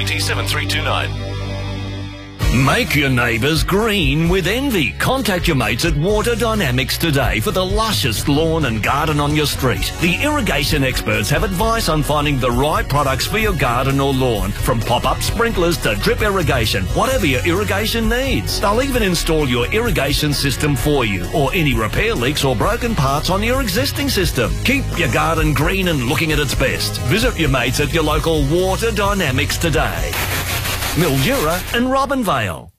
CT 7329. Make your neighbours green with Envy. Contact your mates at Water Dynamics today for the luscious lawn and garden on your street. The irrigation experts have advice on finding the right products for your garden or lawn, from pop-up sprinklers to drip irrigation, whatever your irrigation needs. They'll even install your irrigation system for you, or any repair leaks or broken parts on your existing system. Keep your garden green and looking at its best. Visit your mates at your local Water Dynamics today. Mildura and Robinvale.